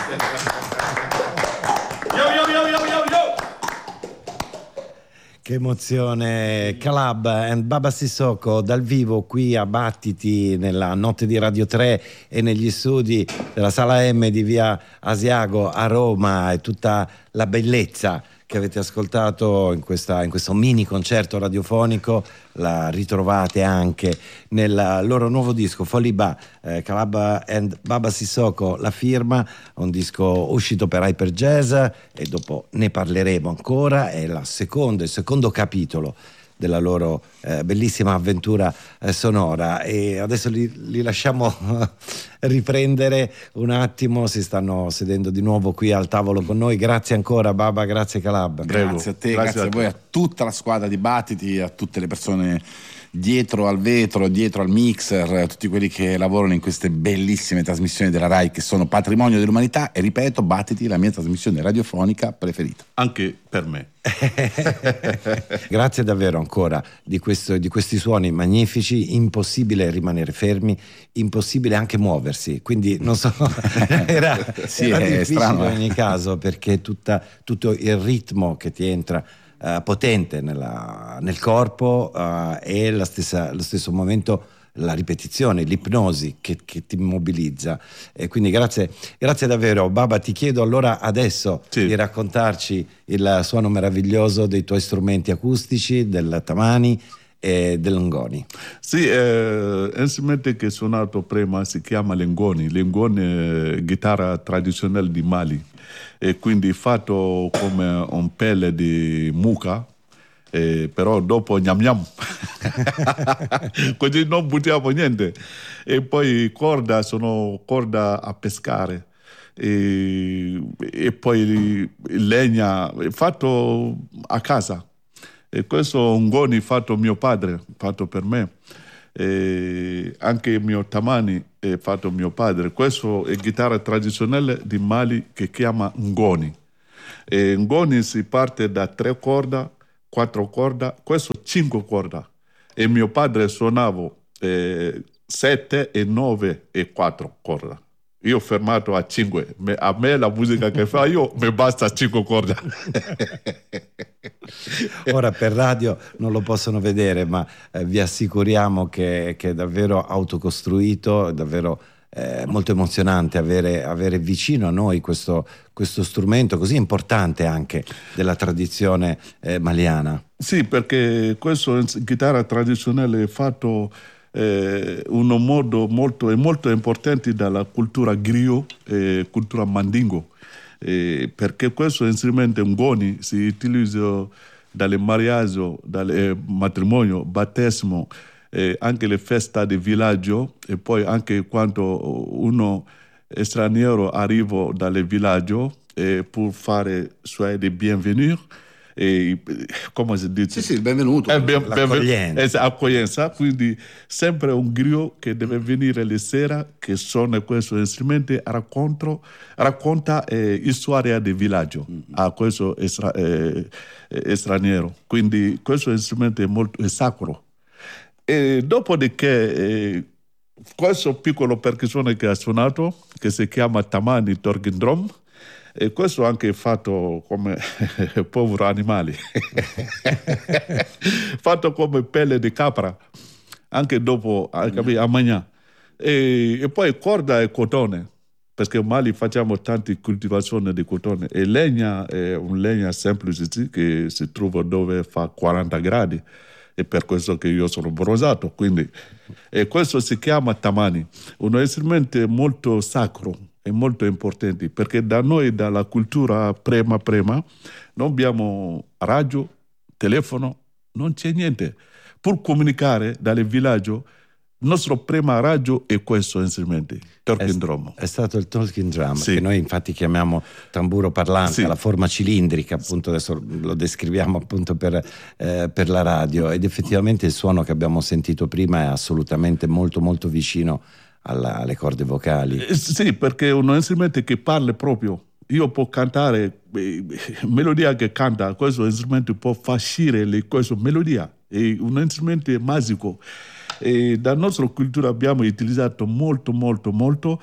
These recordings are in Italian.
Che emozione, Calab and Baba Sissoko dal vivo qui a Battiti nella notte di Radio 3 e negli studi della Sala M di via Asiago a Roma, e tutta la bellezza che avete ascoltato in questo mini concerto radiofonico la ritrovate anche nel loro nuovo disco Foliba, Calab and Baba Sissoko la firma, un disco uscito per Hyper Jazz, e dopo ne parleremo ancora. È il secondo capitolo della loro bellissima avventura sonora, e adesso li lasciamo riprendere un attimo. Si stanno sedendo di nuovo qui al tavolo con noi. Grazie ancora Baba, grazie Calab. Grazie a te, grazie a voi, a tutta la squadra di Battiti, a tutte le persone dietro al vetro, dietro al mixer, tutti quelli che lavorano in queste bellissime trasmissioni della RAI che sono patrimonio dell'umanità. E ripeto, Battiti è la mia trasmissione radiofonica preferita. Anche per me. Grazie davvero ancora di questi suoni magnifici. Impossibile rimanere fermi, impossibile anche muoversi, quindi non so, era difficile strano, in ogni caso, perché tutto il ritmo che ti entra potente nel corpo, e allo stesso momento la ripetizione, l'ipnosi che ti immobilizza. E quindi grazie davvero Baba. Ti chiedo allora adesso di raccontarci il suono meraviglioso dei tuoi strumenti acustici, del tamani e del ngoni. Sì, è un strumento che ho suonato prima, si chiama l'ngoni. L'ngoni è chitarra tradizionale di Mali, e quindi fatto come un pelle di mucca, però dopo gnam gnam così non buttiamo niente. E poi sono corda a pescare, e poi legna fatto a casa. E questo è un ngoni fatto mio padre, fatto per me. E anche il mio tamani è fatto mio padre. Questo è chitarra tradizionale di Mali che chiama ngoni. E ngoni si parte da 3 corda, 4 corda, questo 5 corda. E mio padre suonava 7 e 9 e 4 corda. Io ho fermato a 5. A me la musica che fa io mi basta 5 corda. Ora per radio non lo possono vedere, ma vi assicuriamo che è davvero autocostruito, è davvero molto emozionante avere vicino a noi questo strumento così importante anche della tradizione maliana. Sì, perché questo è chitarra tradizionale fatto un modo molto importante dalla cultura griot e cultura mandingo, perché questo strumento ngoni si utilizza dalle mariage, dalle matrimonio, battesimo, anche le feste di villaggio, e poi anche quando uno straniero arriva dalle villaggio per fare suoi di bienvenue. Come si dice? Sì, il benvenuto. Accoglienza. Quindi sempre un griot che deve venire le sera, che suona questo strumento, racconta storia del villaggio a questo straniero. Quindi questo strumento è sacro. E dopodiché questo piccolo percussione che ha suonato, che si chiama tamani talking drum, e questo anche fatto come povero animali fatto come pelle di capra, anche dopo a mangiare, e poi corda e cotone, perché in Mali facciamo tante coltivazioni di cotone, e legna è un legna semplice che si trova dove fa 40 gradi, e per questo che io sono bronzato. Quindi e questo si chiama tamani, uno strumento molto sacro e molto importante, perché da noi, dalla cultura prima non abbiamo radio, telefono, non c'è niente. Per comunicare dalle villaggio, il nostro primo radio è questo strumento, talking drum. È stato il talking drum, sì, che noi infatti chiamiamo tamburo parlante, sì, la forma cilindrica, appunto adesso lo descriviamo appunto per la radio, ed effettivamente il suono che abbiamo sentito prima è assolutamente molto molto vicino alle corde vocali. Sì, perché è uno strumento che parla proprio. Io posso cantare melodia che canta, questo strumento può far uscire questa melodia, è un strumento magico. E dalla nostra cultura abbiamo utilizzato molto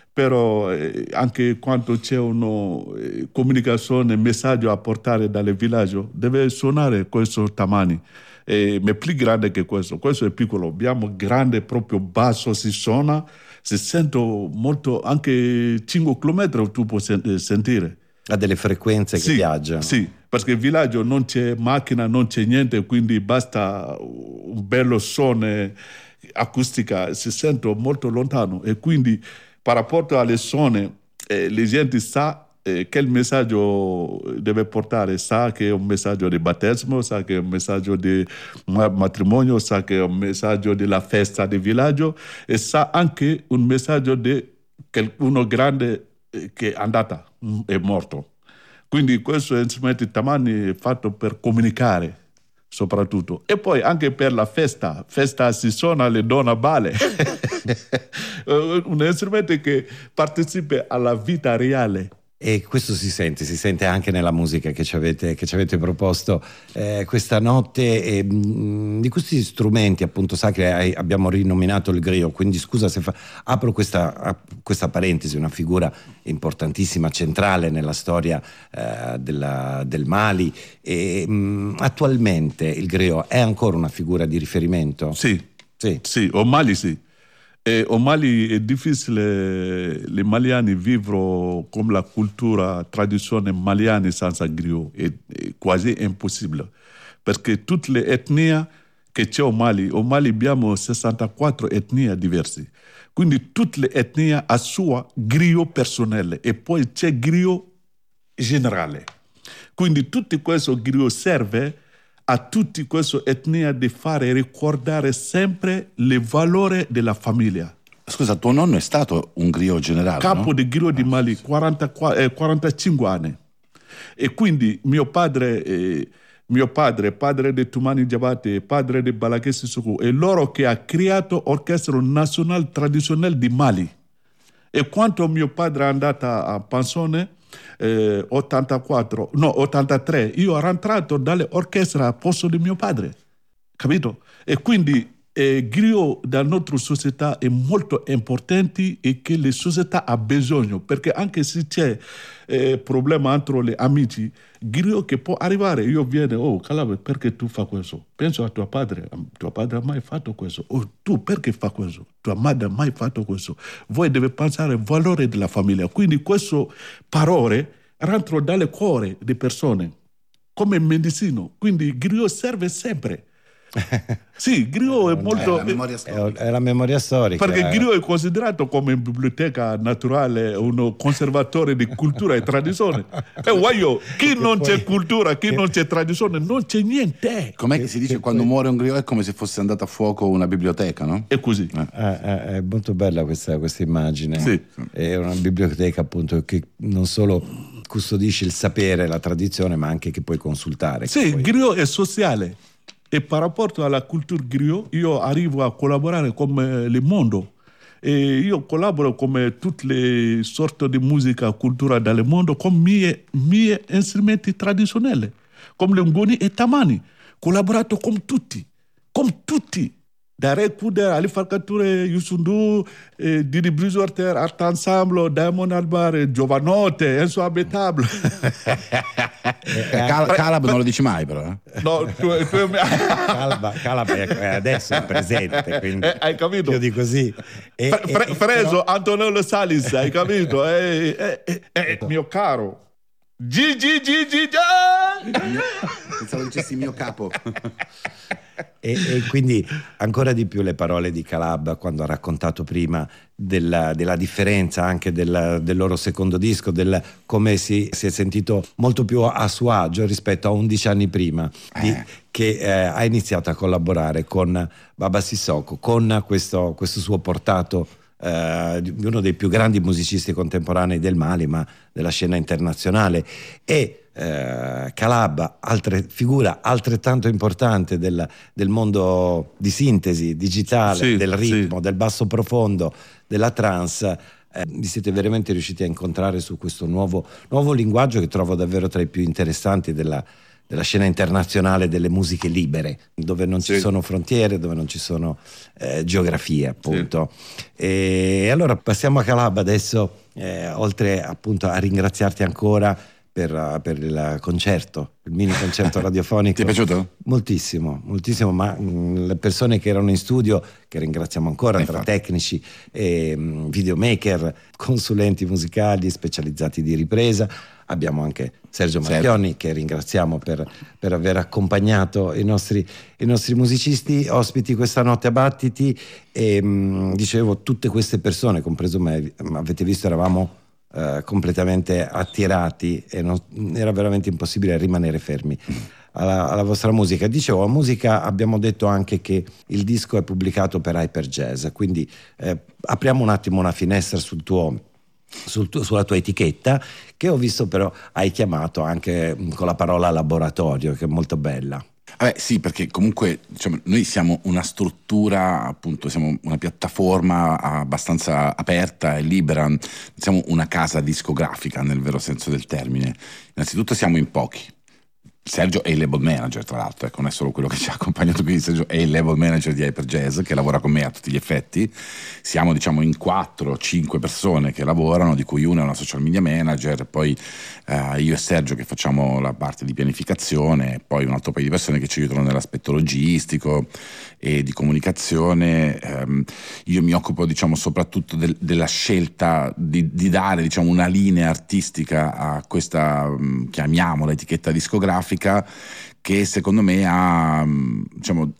però anche quando c'è una comunicazione, messaggio a portare dalle villaggi, deve suonare questo tamani. Ma è più grande che questo è piccolo, abbiamo grande proprio basso, si suona, si sente molto, anche 5 km tu puoi sentire. Ha delle frequenze che viaggiano. Sì, perché il villaggio non c'è macchina, non c'è niente, quindi basta un bello suono acustica, si sente molto lontano e quindi per rapporto alle suoni la gente sa che il messaggio deve portare, sa che è un messaggio di battesimo, sa che è un messaggio di matrimonio, sa che è un messaggio della festa del villaggio e sa anche un messaggio di uno grande che è andata, è morto. Quindi questo strumento tamani è fatto per comunicare soprattutto e poi anche per la festa si suona le donne bale un strumento che partecipa alla vita reale. E questo si sente anche nella musica che ci avete proposto questa notte. Di questi strumenti appunto sacri abbiamo rinominato il griot, quindi scusa se apro questa parentesi, una figura importantissima, centrale nella storia del Mali. Attualmente il griot è ancora una figura di riferimento? Sì, o Mali sì. Au Mali è difficile, i maliani vivere come la cultura, tradizione maliana senza griot, è quasi impossibile, perché tutte le etnie che c'è au Mali abbiamo 64 etnie diverse, quindi tutte le etnie hanno sua griot personale e poi c'è griot generale. Quindi tutto questo griot serve a tutte queste etnie di fare ricordare sempre le valori della famiglia. Scusa, tuo nonno è stato un griot generale, capo no? di griot di Mali, 45 anni. E quindi mio padre, padre di Toumani Diabaté, padre di Balaké Sissoko, è loro che ha creato l'orchestra nazionale tradizionale di Mali. E quando mio padre è andato a pensione, 83, io ero entrato dall'orchestra a posto di mio padre, capito? E quindi griot della nostra società è molto importante e che la società ha bisogno, perché anche se c'è problema tra gli amici, griot che può arrivare, io viene, Calabria, perché tu fai questo? Penso a tuo padre ha mai fatto questo, tu perché fai questo? Tua madre ha mai fatto questo? Voi deve pensare al valore della famiglia, quindi queste parole rentrano dalle cuore delle persone come medicina, quindi griot serve sempre. Sì, griot è molto... È la memoria storica. Perché il griot è considerato come biblioteca naturale, un conservatore di cultura e tradizione. E guaio, chi non c'è cultura, chi non c'è tradizione, non c'è niente. Com'è che si dice quando muore un griot è come se fosse andata a fuoco una biblioteca, no? È così. È molto bella questa immagine. Sì. È una biblioteca appunto che non solo custodisce il sapere, la tradizione, ma anche che puoi consultare. Sì, il griot è sociale. E per rapporto alla cultura griot, io arrivo a collaborare con il mondo. E io collaboro con tutte le sorti di musica, cultura del mondo, con miei strumenti tradizionali, come le ngoni e tamani. Collaborato con tutti. Da Ray Kuder, Ali Farkature, Youssou Didi Brizorter, Art Ensemble, Diamond Albar, Giovanotte, Enzo Abetable. Calab non lo dici mai però. No, Calab adesso è presente, quindi hai capito? Io dico così. Preso Antonello Salis, hai capito? Mio caro. Gigi. Pensavo dicessi mio capo. E quindi ancora di più le parole di Calab quando ha raccontato prima della differenza anche del loro secondo disco, del come si è sentito molto più a suo agio rispetto a 11 anni prima che ha iniziato a collaborare con Baba Sissoko, con questo suo portato di uno dei più grandi musicisti contemporanei del Mali, ma della scena internazionale. E Calab, figura altrettanto importante del mondo di sintesi digitale, del ritmo, del basso profondo, della trance. Vi siete veramente riusciti a incontrare su questo nuovo linguaggio che trovo davvero tra i più interessanti della scena internazionale delle musiche libere, dove non ci sono frontiere, dove non ci sono geografie, appunto. E allora passiamo a Calab adesso, oltre appunto a ringraziarti ancora per il concerto, il mini concerto radiofonico. Ti è piaciuto? Moltissimo, moltissimo, ma le persone che erano in studio, che ringraziamo ancora, tra tecnici e videomaker, consulenti musicali specializzati di ripresa. Abbiamo anche Sergio Marchionni, che ringraziamo per aver accompagnato i nostri musicisti ospiti questa notte a Battiti. E dicevo, tutte queste persone, compreso me, avete visto, eravamo completamente attirati e era veramente impossibile rimanere fermi alla vostra musica. Dicevo, la musica, abbiamo detto anche che il disco è pubblicato per Hyperjazz, quindi apriamo un attimo una finestra sulla tua etichetta, che ho visto però hai chiamato anche con la parola laboratorio, che è molto bella. Sì, perché comunque diciamo, noi siamo una struttura, appunto, siamo una piattaforma abbastanza aperta e libera, siamo una casa discografica nel vero senso del termine. Innanzitutto siamo in pochi. Sergio è il label manager, tra l'altro, ecco, non è solo quello che ci ha accompagnato qui. Sergio è il label manager di Hyperjazz, che lavora con me a tutti gli effetti. Siamo, diciamo, in 4-5 persone che lavorano, di cui una è una social media manager, poi io e Sergio che facciamo la parte di pianificazione, poi un altro paio di persone che ci aiutano nell'aspetto logistico e di comunicazione. Io mi occupo, diciamo, soprattutto della scelta di dare, diciamo, una linea artistica a questa, chiamiamola, etichetta discografica, che secondo me ha, diciamo,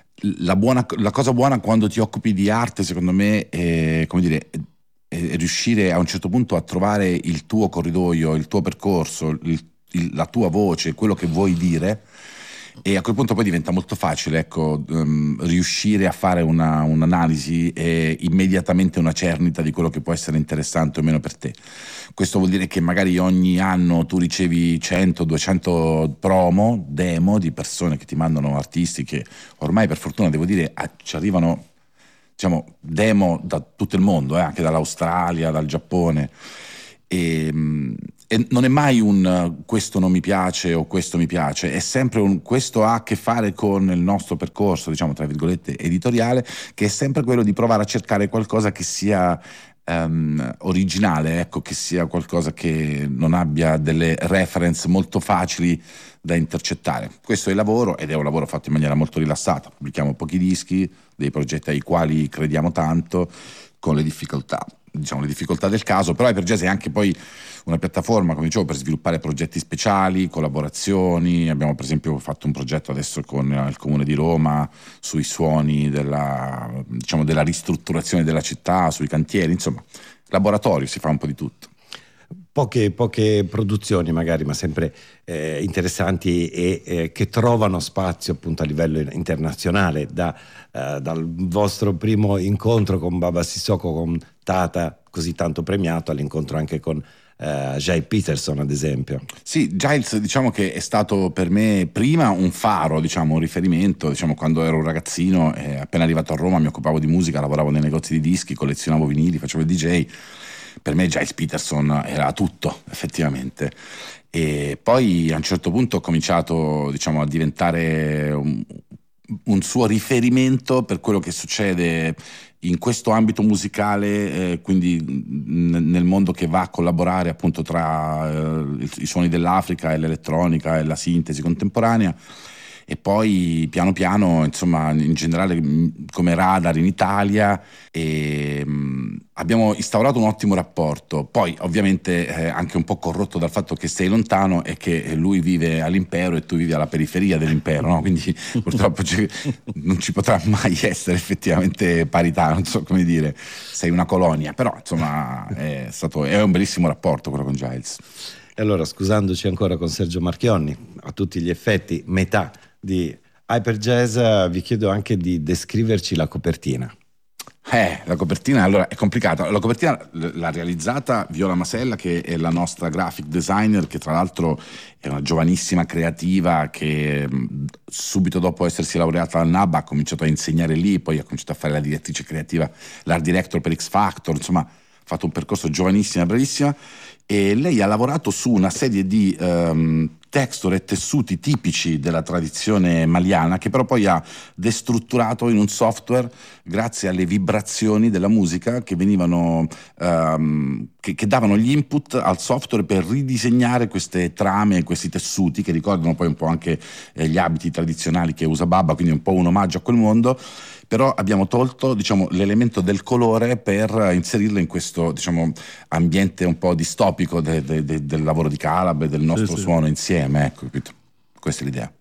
la cosa buona quando ti occupi di arte, secondo me, è, come dire, è riuscire a un certo punto a trovare il tuo corridoio, il tuo percorso, la tua voce, quello che vuoi dire, e a quel punto poi diventa molto facile, ecco, riuscire a fare un'analisi e immediatamente una cernita di quello che può essere interessante o meno per te. Questo vuol dire che magari ogni anno tu ricevi 100-200 promo, demo di persone che ti mandano, artisti che ormai, per fortuna, devo dire, ci arrivano, diciamo, demo da tutto il mondo, anche dall'Australia, dal Giappone, e non è mai questo non mi piace o questo mi piace, è sempre questo ha a che fare con il nostro percorso, diciamo, tra virgolette, editoriale, che è sempre quello di provare a cercare qualcosa che sia originale, ecco, che sia qualcosa che non abbia delle reference molto facili da intercettare. Questo è il lavoro, ed è un lavoro fatto in maniera molto rilassata. Pubblichiamo pochi dischi, dei progetti ai quali crediamo tanto, con le difficoltà, diciamo, le difficoltà del caso, però Hyperjazz è anche poi una piattaforma, come dicevo, per sviluppare progetti speciali, collaborazioni. Abbiamo per esempio fatto un progetto adesso con il Comune di Roma sui suoni della ristrutturazione della città, sui cantieri, insomma, laboratorio, si fa un po' di tutto. Poche produzioni magari, ma sempre interessanti e che trovano spazio appunto a livello internazionale, dal vostro primo incontro con Baba Sissoko, con Tata, così tanto premiato, all'incontro anche con Giles Peterson, ad esempio. Sì, Giles, diciamo che è stato per me prima un faro, diciamo, un riferimento, diciamo, quando ero un ragazzino, appena arrivato a Roma mi occupavo di musica, lavoravo nei negozi di dischi, collezionavo vinili, facevo il DJ. Per me Giles Peterson era tutto, effettivamente. E poi a un certo punto ho cominciato, diciamo, a diventare un suo riferimento per quello che succede in questo ambito musicale, quindi nel mondo che va a collaborare appunto tra i suoni dell'Africa e l'elettronica e la sintesi contemporanea. E poi piano piano, insomma, in generale come Radar in Italia, abbiamo instaurato un ottimo rapporto. Poi ovviamente anche un po' corrotto dal fatto che sei lontano e che lui vive all'impero e tu vivi alla periferia dell'impero, no? Quindi purtroppo non ci potrà mai essere effettivamente parità, non so come dire, sei una colonia, però insomma è un bellissimo rapporto quello con Giles. E allora, scusandoci ancora con Sergio Marchionni, a tutti gli effetti metà di Hyperjazz, vi chiedo anche di descriverci la copertina. La copertina, allora, è complicata. La copertina l'ha realizzata Viola Masella, che è la nostra graphic designer, che tra l'altro è una giovanissima creativa che subito dopo essersi laureata al NAB ha cominciato a insegnare lì, poi ha cominciato a fare la direttrice creativa, l'art director per X Factor, insomma ha fatto un percorso, giovanissima, bravissima, e lei ha lavorato su una serie di texture e tessuti tipici della tradizione maliana, che però poi ha destrutturato in un software grazie alle vibrazioni della musica che venivano che davano gli input al software per ridisegnare queste trame, questi tessuti che ricordano poi un po' anche gli abiti tradizionali che usa Baba, quindi un po' un omaggio a quel mondo. Però abbiamo tolto, diciamo, l'elemento del colore per inserirlo in questo, diciamo, ambiente un po' distopico del lavoro di Calab e del nostro suono insieme, ecco, capito? Questa è l'idea.